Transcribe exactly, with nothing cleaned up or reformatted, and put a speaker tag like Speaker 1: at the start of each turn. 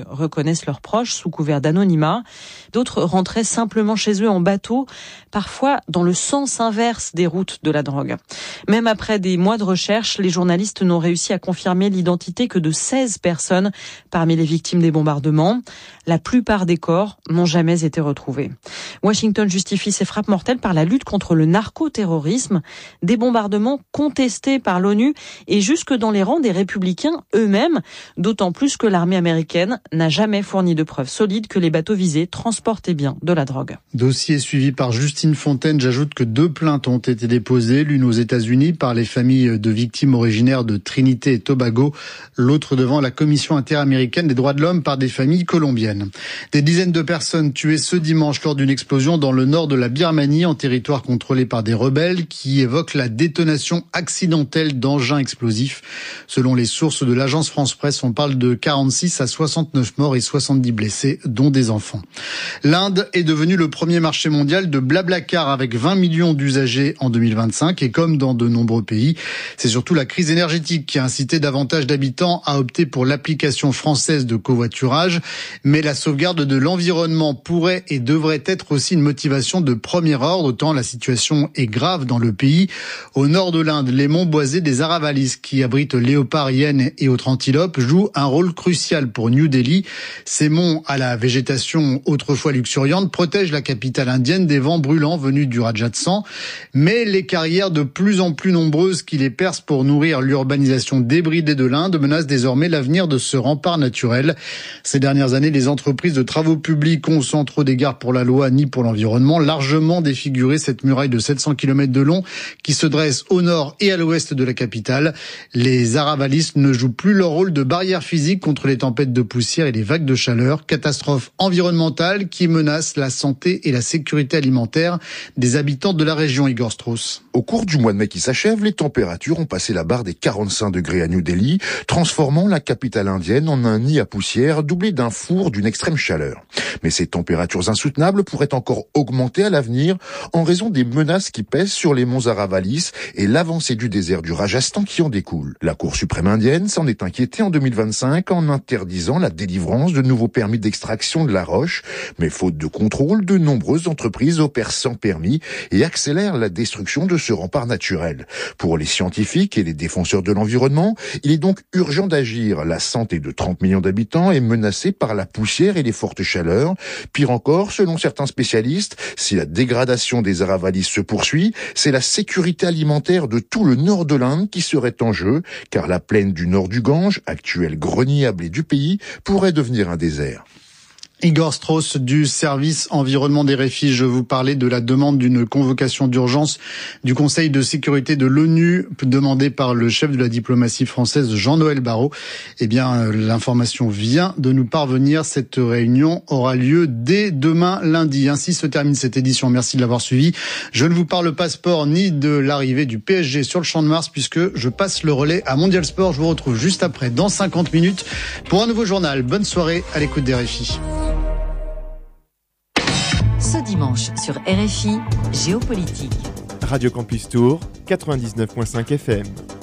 Speaker 1: reconnaissent leurs proches sous couvert d'anonymat. D'autres rentraient simplement chez eux en bateau, parfois dans le sens inverse des routes de la drogue. Même après des mois de recherche, les journalistes n'ont réussi à confirmer l'identité que de seize personnes parmi les victimes des bombardements. La plupart des corps n'ont jamais été retrouvés. Washington justifie ces frappes mortelles par la lutte contre le narcoterrorisme, des bombardements contestés par l'ONU et jusque dans les rangs des républicains eux-mêmes, d'autant plus que l'armée américaine n'a jamais fourni de preuves solides que les bateaux visés transportaient bien de la drogue.
Speaker 2: Dossier suivi par Justine Fontaine. J'ajoute que deux plaintes ont été déposées, l'une aux États-Unis par les familles de victimes originaires de Trinité et Tobago, l'autre devant la Commission interaméricaine des droits de l'homme par des familles colombiennes. Des dizaines de personnes tuées ce dimanche lors d'une explosion dans le nord de la Birmanie, en territoire contrôlé par des rebelles, qui évoquent la détonation accidentelle d'engins explosifs. Selon les sources de l'agence France-Presse, on parle de quarante-six à soixante-neuf morts et soixante-dix blessés, dont des enfants. L'Inde est devenue le premier marché mondial de Blablacar avec vingt millions d'usagers en deux mille vingt-cinq et comme dans de nombreux pays, c'est surtout la crise énergétique qui a incité davantage d'habitants à opter pour l'application française de covoiturage. Mais la sauvegarde de l'environnement pourrait et devrait être aussi une motivation de premier ordre, tant la situation est grave dans le pays. Au nord de l'Inde, les monts boisés des Aravallis, qui abritent léopards, hyènes et autres antilopes, jouent un rôle crucial pour New Delhi. Ces monts, à la végétation autrefois luxuriante, protègent la capitale indienne des vents brûlants venus du Rajasthan. Mais les carrières de plus en plus nombreuses qui les percent pour nourrir l'urbanisation débridée de l'Inde menacent désormais l'avenir de ce rempart naturel. Ces dernières années, les entreprises de travaux publics ont, sans trop d'égard pour la loi ni pour l'environnement, largement défiguré cette muraille de sept cents kilomètres de long qui se dresse au nord et à l'ouest de la capitale. Les Aravallis ne jouent plus leur rôle de barrière physique contre les tempêtes de poussière et les vagues de chaleur. Catastrophe environnementale qui menace la santé et la sécurité alimentaire des habitants de la région. Igor Strauss.
Speaker 3: Au cours du mois de mai qui s'achève, les températures ont passé la barre des quarante-cinq degrés à New Delhi, transformant la capitale indienne en un nid à poussière doublé d'un four d'une extrême chaleur. Mais ces températures insoutenables pourraient encore augmenter à l'avenir en raison des menaces qui pèsent sur les monts Aravallis et l'avancée du désert du Rajasthan qui en découle. La Cour suprême indienne s'en est inquiétée en deux mille vingt-cinq en interdisant la délivrance de nouveaux permis d'extraction de la roche, mais faute de contrôle, de nombreuses entreprises opèrent sans permis et accélèrent la destruction de ce rempart naturel. Pour les scientifiques et les défenseurs de l'environnement, il est donc urgent d'agir. La santé de trente millions d'habitants est menacée par la poussière et les fortes chaleurs. Pire encore, selon certains spécialistes, si la dégradation des Aravallis se poursuit, c'est la sécurité alimentaire de tout le nord de l'Inde qui serait en jeu, car la plaine du nord du Gange, actuel grenier à blé du pays, pourrait devenir un désert.
Speaker 2: Igor Strauss du service environnement des R F I. Je vous parlais de la demande d'une convocation d'urgence du Conseil de sécurité de l'ONU demandée par le chef de la diplomatie française Jean-Noël Barrot. Eh bien, l'information vient de nous parvenir. Cette réunion aura lieu dès demain lundi. Ainsi se termine cette édition. Merci de l'avoir suivi. Je ne vous parle pas sport ni de l'arrivée du P S G sur le Champ de Mars puisque je passe le relais à Mondial Sport. Je vous retrouve juste après dans cinquante minutes pour un nouveau journal. Bonne soirée à l'écoute des R F I.
Speaker 4: Ce dimanche sur R F I, Géopolitique.
Speaker 5: Radio Campus Tour, quatre-vingt-dix-neuf virgule cinq F M.